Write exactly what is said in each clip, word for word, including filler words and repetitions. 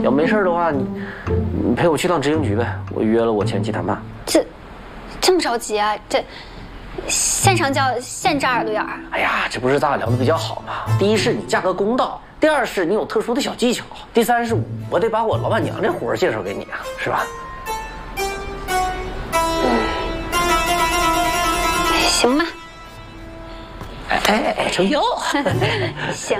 要没事的话，你你陪我去趟执行局呗，我约了我前妻谈判。 这这么着急啊？这现成叫现扎耳朵眼儿。 哎呀，这不是咱俩聊的比较好吗？第一是你价格公道，第二是你有特殊的小技巧，第三是我得把我老板娘这活儿介绍给你啊，是吧？ 行吧。 哎哎哎，成交。 行。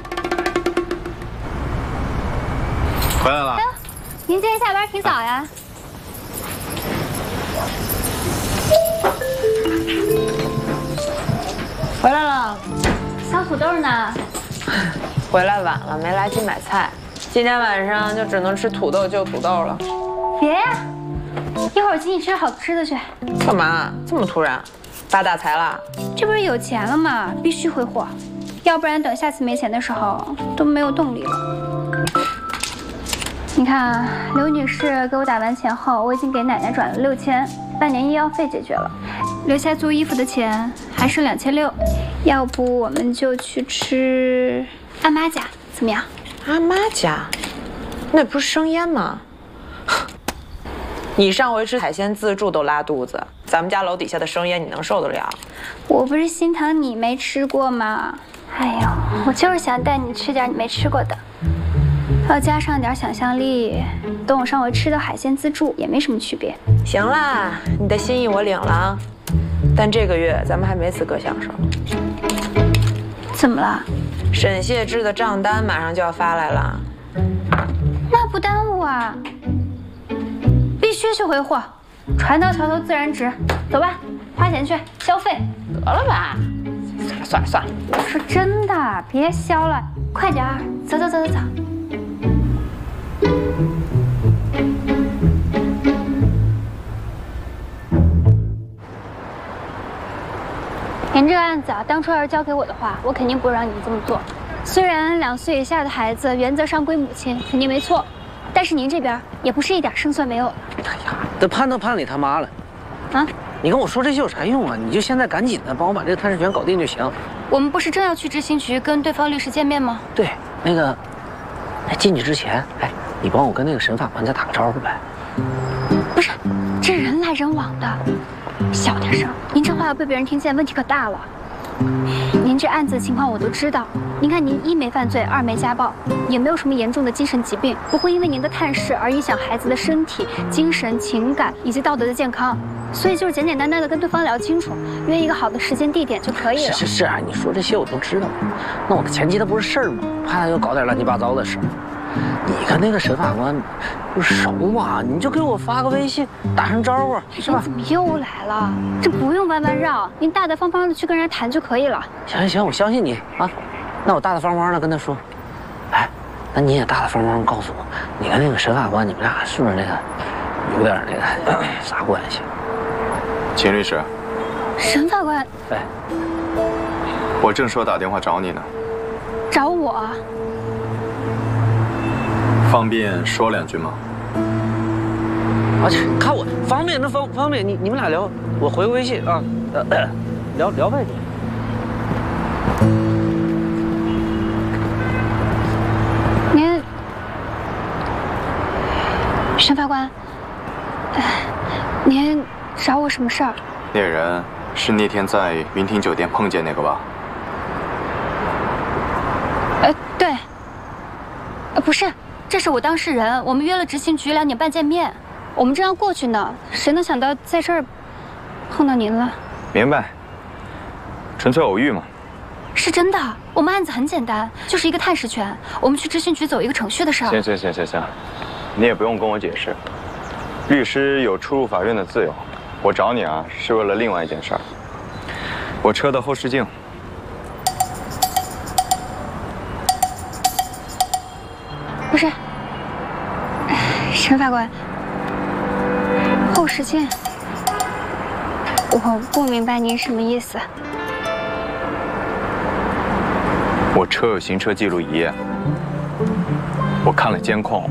回来了。 哎呦，您今天下班挺早呀。 回来了。 小土豆呢？ 回来晚了，没来及买菜。今天晚上就只能吃土豆就土豆了。 别呀，一会儿请你吃好吃的去。 干嘛这么突然？发大财了？ 这不是有钱了吗？必须挥霍，要不然等下次没钱的时候都没有动力了。你看啊，刘女士给我打完钱后，我已经给奶奶转了六千，半年医药费解决了，留下租衣服的钱还剩两千六。要不我们就去吃阿妈家，怎么样？ 阿妈家？那不是生腌吗？你上回吃海鲜自助都拉肚子，咱们家楼底下的生腌你能受得了？ 我不是心疼你没吃过吗？哎呦，我就是想带你吃点你没吃过的。要加上点想象力，跟我上回吃的海鲜自助也没什么区别。 行啦，你的心意我领了啊，但这个月咱们还没资格享受。 怎么了？ 沈燮之的账单马上就要发来了， 那不耽误啊，必须去回货，船到桥头自然直。走吧，花钱去消费。 得了吧，算了算了算了， 我说真的，别消了，快点儿，走走走走走。您这个案子啊，当初要是交给我的话，我肯定不会让你们这么做。虽然两岁以下的孩子原则上归母亲，肯定没错，但是您这边也不是一点胜算没有的。 哎呀，这判都判你他妈了， 啊！ 你跟我说这些有啥用啊？你就现在赶紧的帮我把这个探视权搞定就行。 我们不是正要去执行局跟对方律师见面吗？ 对，那个，哎，进去之前，哎，你帮我跟那个沈法官再打个招呼呗。 不是，这人来人往的，小点声，您这话要被别人听见，问题可大了。您这案子情况我都知道，您看您一没犯罪，二没家暴，也没有什么严重的精神疾病，不会因为您的探视而影响孩子的身体、精神、情感以及道德的健康。所以就是简简单单的跟对方聊清楚，约一个好的时间地点就可以了。 是是是啊，你说这些我都知道。那我的前妻她不是事儿吗？怕她又搞点乱七八糟的事儿。你跟那个沈法官不熟嘛？你就给我发个微信，打声招呼，是吧？ 怎么又来了？这不用弯弯绕，您大大方方的去跟人家谈就可以了。 行行行，我相信你啊。那我大大方方的跟他说，哎，那你也大大方方告诉我，你跟那个沈法官，你们俩是不是那个有点那个啥关系？ 秦律师， 沈法官， 哎， 我正说打电话找你呢， 找我？ 方便说两句吗？ 而且看我方便那方方便，你你们俩聊，我回个微信啊，呃，聊聊呗。 您，沈法官，呃，您找我什么事儿？ 那人是那天在云亭酒店碰见那个吧？ 呃，对。呃，不是，这是我当事人，我们约了执行局两点半见面，我们正要过去呢，谁能想到在这儿碰到您了？ 明白，纯粹偶遇嘛。 是真的，我们案子很简单，就是一个探视权，我们去执行局走一个程序的事儿。 行行行行行，你也不用跟我解释，律师有出入法院的自由。我找你啊，是为了另外一件事儿。我车的后视镜。 不是，沈法官，后视镜，我不明白您什么意思。 我车有行车记录仪，我看了监控。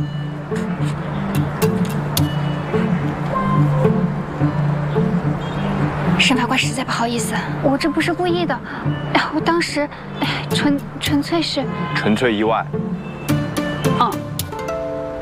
沈法官，实在不好意思，我这不是故意的，我当时，哎，纯纯粹是， 纯粹意外。 嗯。